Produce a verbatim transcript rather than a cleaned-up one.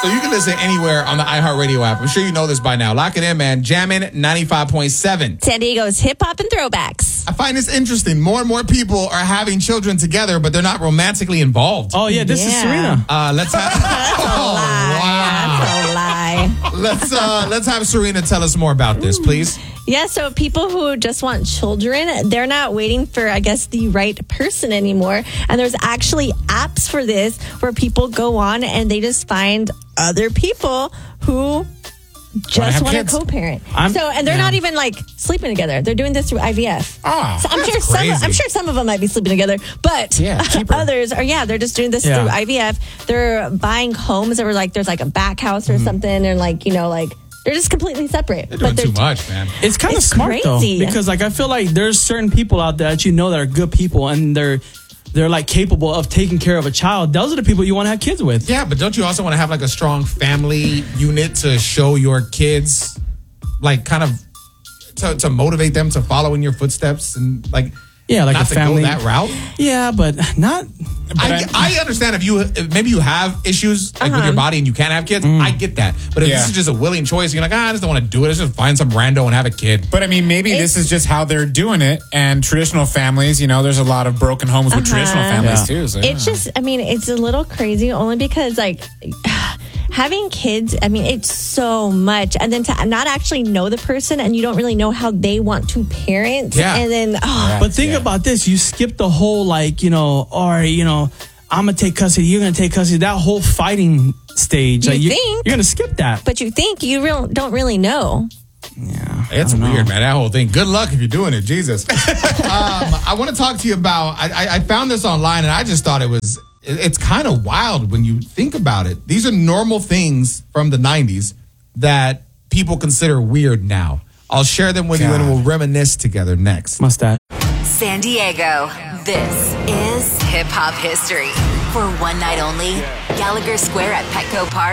So you can listen anywhere on the iHeartRadio app. I'm sure you know this by now. Lock it in, man. Jammin' ninety-five point seven. San Diego's hip-hop and throwbacks. I find this interesting. More and more people are having children together, but they're not romantically involved. Oh, yeah, this Yeah. is Serena. Uh, let's have... Oh, wow. That's a lie. Let's, uh, let's have Serena tell us more about this, please. Yeah, so people who just want children, they're not waiting for, I guess, the right person anymore. And there's actually apps for this where people go on and they just find other people who just want to co-parent. I'm- So, and they're yeah. not even like sleeping together. They're doing this through I V F. Ah, so I'm that's sure some. crazy. I'm sure some of them might be sleeping together, but Yeah, cheaper. others are. Yeah, they're just doing this Yeah. through I V F. They're buying homes that were like there's like a back house or something, and like you know like. They're just completely separate. They're doing but too much, man. It's kind of It's smart crazy. though, because like I feel like there's certain people out there that you know that are good people and they're they're like capable of taking care of a child. Those are the people you want to have kids with. Yeah, but don't you also want to have like a strong family unit to show your kids, like kind of to, to motivate them to follow in your footsteps and like Yeah, like not a to family. go that route? Yeah, but not. I, I understand if you if maybe you have issues like with Uh-huh. your body and you can't have kids. I get that, but if Yeah. this is just a willing choice, you're like, ah, I just don't want to do it. Let's just find some rando and have a kid. But I mean, maybe this It's- is just how they're doing it. And traditional families, you know, there's a lot of broken homes with traditional families Yeah. too. So, It's yeah. just, I mean, it's a little crazy only because, like, having kids, I mean, it's so much. And then to not actually know the person and you don't really know how they want to parent. Yeah. And then, oh, But think Yeah. about this: you skip the whole like you know, or you know, I'm gonna take custody, you're gonna take custody. That whole fighting stage, You like, think? you're gonna skip that. but you think you real, don't really know. Yeah, It's I don't weird, know. man. That whole thing. Good luck if you're doing it, Jesus. um, I want to talk to you about. I, I, I found this online, and I just thought it was. it- It's kind of wild when you think about it. These are normal things from the nineties that people consider weird now. I'll share them with you, and God. we'll reminisce together next. Must that? San Diego, this is hip hop history. For one night only, Gallagher Square at Petco Park